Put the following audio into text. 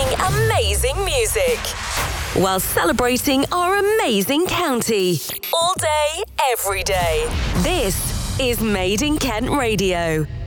amazing music while celebrating our amazing county. All day, every day. This is Made in Kent Radio.